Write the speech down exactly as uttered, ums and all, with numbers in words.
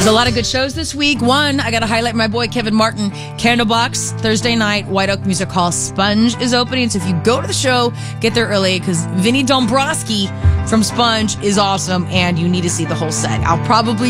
There's a lot of good shows this week. One, I got to highlight my boy Kevin Martin. Candlebox, Thursday night, White Oak Music Hall. Sponge is opening. So if you go to the show, get there early because Vinny Dombrowski from Sponge is awesome and you need to see the whole set. I'll probably